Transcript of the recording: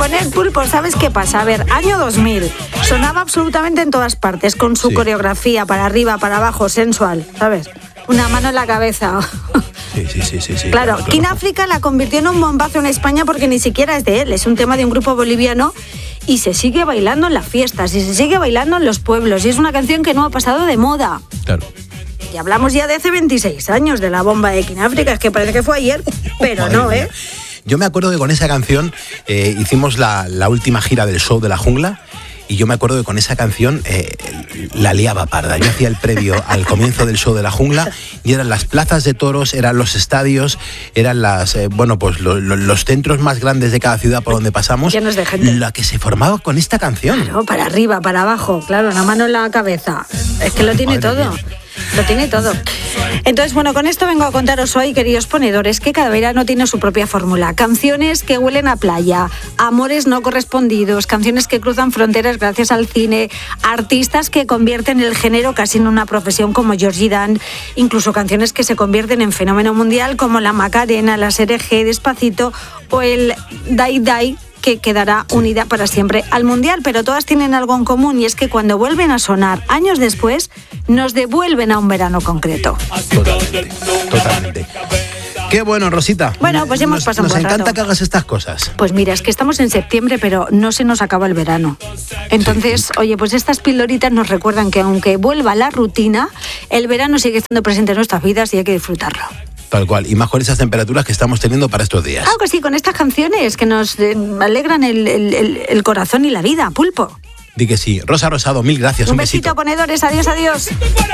poner, Pulpo, ¿sabes qué pasa? A ver, año 2000, sonaba absolutamente en todas partes, con su coreografía, para arriba, para abajo, sensual, ¿sabes? Una mano en la cabeza. Sí. Claro, King África la convirtió en un bombazo en España porque ni siquiera es de él, es un tema de un grupo boliviano y se sigue bailando en las fiestas y se sigue bailando en los pueblos y es una canción que no ha pasado de moda. Claro. Y hablamos ya de hace 26 años de la bomba de King África, es que parece que fue ayer, pero no, ¿eh? Yo me acuerdo que con esa canción hicimos la última gira del show de la jungla. Y yo me acuerdo que con esa canción la liaba parda. Yo hacía el previo al comienzo del show de la jungla y eran las plazas de toros, eran los estadios, eran los centros más grandes de cada ciudad por donde pasamos. Llenos de gente. La que se formaba con esta canción. Claro, para arriba, para abajo, claro, una mano en la cabeza. Es que lo tiene todo. Lo tiene todo. Entonces, bueno, con esto vengo a contaros hoy, queridos ponedores, que cada verano tiene su propia fórmula. Canciones que huelen a playa, amores no correspondidos, canciones que cruzan fronteras gracias al cine, artistas que convierten el género casi en una profesión como Georgie Dan, incluso canciones que se convierten en fenómeno mundial como la Macarena, la SRG, Despacito o el Dai Dai, que quedará unida para siempre al Mundial, pero todas tienen algo en común y es que cuando vuelven a sonar años después, nos devuelven a un verano concreto. Totalmente. Qué bueno, Rosita. Bueno, pues ya hemos pasado un buen rato. Nos encanta que hagas estas cosas. Pues mira, es que estamos en septiembre, pero no se nos acaba el verano. Entonces, oye, pues estas pildoritas nos recuerdan que aunque vuelva la rutina, el verano sigue estando presente en nuestras vidas y hay que disfrutarlo. Tal cual, y más con esas temperaturas que estamos teniendo para estos días. Claro que sí, con estas canciones que nos alegran el corazón y la vida, Pulpo. Di que sí. Rosa Rosado, mil gracias. Un besito, ponedores. Adiós, adiós.